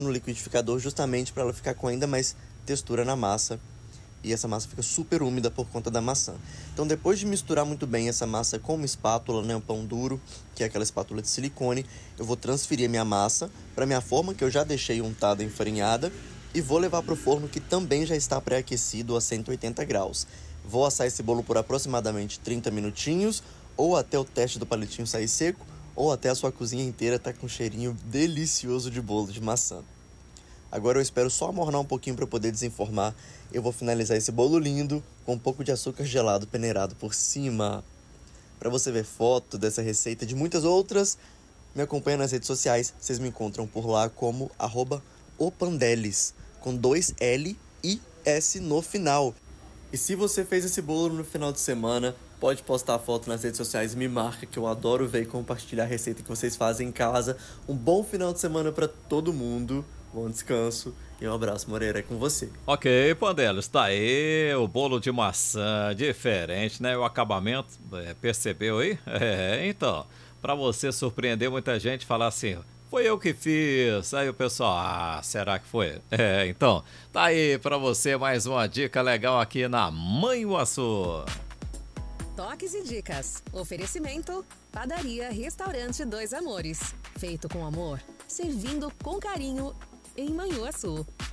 no liquidificador justamente para ela ficar com ainda mais textura na massa. E essa massa fica super úmida por conta da maçã. Então, depois de misturar muito bem essa massa com uma espátula, né, um pão duro, que é aquela espátula de silicone, eu vou transferir a minha massa para minha forma, que eu já deixei untada e enfarinhada, e vou levar para o forno, que também já está pré-aquecido a 180 graus. Vou assar esse bolo por aproximadamente 30 minutinhos, ou até o teste do palitinho sair seco, ou até a sua cozinha inteira estar com um cheirinho delicioso de bolo de maçã. Agora eu espero só amornar um pouquinho para poder desenformar. Eu vou finalizar esse bolo lindo com um pouco de açúcar gelado peneirado por cima. Para você ver foto dessa receita e de muitas outras, me acompanha nas redes sociais. Vocês me encontram por lá como @opandeles, com 2 L e S no final. E se você fez esse bolo no final de semana, pode postar a foto nas redes sociais e me marca, que eu adoro ver e compartilhar a receita que vocês fazem em casa. Um bom final de semana para todo mundo. Bom descanso e um abraço, Moreira, é com você. Ok, Pandelos, tá aí o bolo de maçã, diferente, né? O acabamento, percebeu aí? Então, pra você surpreender muita gente, falar assim, foi eu que fiz. Aí o pessoal, será que foi? Então, tá aí pra você mais uma dica legal aqui na Manhuaçu. Toques e dicas. Oferecimento: Padaria Restaurante Dois Amores. Feito com amor, servindo com carinho em Manhuaçu.